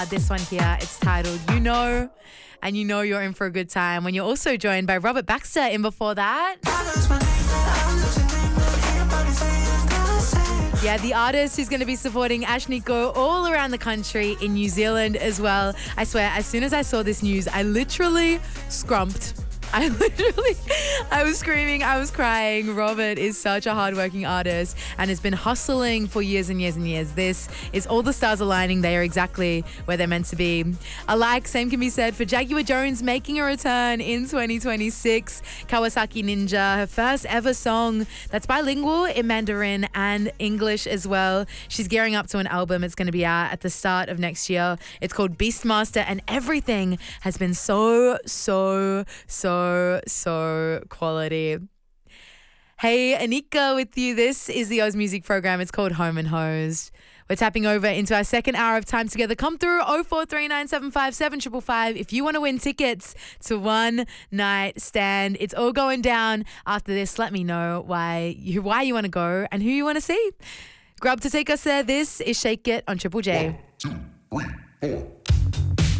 This one here, it's titled You Know, and you know you're in for a good time when you're also joined by Robert Baxter in before that. Yeah, the artist who's going to be supporting Ash Nico all around the country in New Zealand as well. I swear, as soon as I saw this news, I literally scrumped. I was screaming, I was crying. Robert is such a hardworking artist and has been hustling for years and years and years. This is all the stars aligning. They are exactly where they're meant to be. Alike, same can be said for Jaguar Jones making a return in 2026. Kawasaki Ninja, her first ever song that's bilingual in Mandarin and English as well. She's gearing up to an album. It's going to be out at the start of next year. It's called Beastmaster, and everything has been so quality. Hey, Anika with you. This is the Oz Music Program. It's called Home and Hosed. We're tapping over into our second hour of time together. Come through 0439757555 if you want to win tickets to One Night Stand. It's all going down after this. Let me know why you want to go and who you want to see. Grub to take us there. This is Shake It on Triple J. 1, 2, 3, 4.